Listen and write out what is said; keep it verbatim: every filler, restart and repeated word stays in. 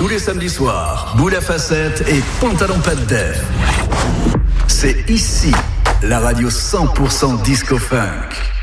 tous les samedis soirs, boule à facettes et pantalon pas de def. C'est ici, la radio cent pour cent disco funk.